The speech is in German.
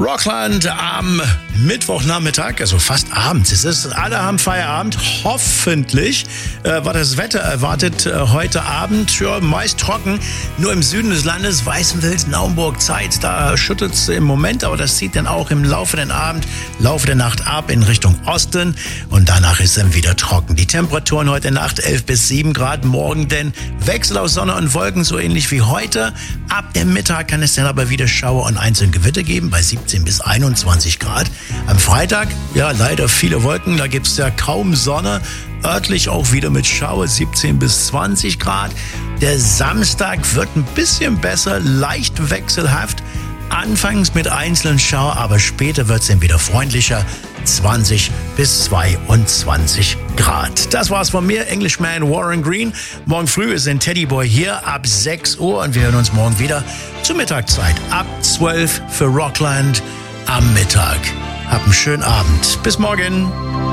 Rockland am Mittwochnachmittag, also fast abends. Alle haben Feierabend. Hoffentlich war das Wetter erwartet heute Abend. Ja, meist trocken. Nur im Süden des Landes, Weißenfels, Naumburg, Zeitz, da schüttelt es im Moment, aber das zieht dann auch im Laufe der Nacht ab in Richtung Osten und danach ist dann wieder trocken. Die Temperaturen heute Nacht 11 bis 7 Grad, morgen denn Wechsel aus Sonne und Wolken, so ähnlich wie heute. Ab dem Mittag kann es dann aber wieder Schauer und einzelne Gewitter geben bei 17 bis 21 Grad. Am Freitag, ja, leider viele Wolken, da gibt's ja kaum Sonne. Örtlich auch wieder mit Schauer 17 bis 20 Grad. Der Samstag wird ein bisschen besser, leicht wechselhaft. Anfangs mit einzelnen Schauer, aber später wird's dann wieder freundlicher. 20 bis 22 Grad. Das war's von mir, Englishman Warren Green. Morgen früh ist ein Teddyboy hier ab 6 Uhr und wir hören uns morgen wieder zur Mittagszeit ab 12 für Rockland am Mittag. Habt einen schönen Abend. Bis morgen.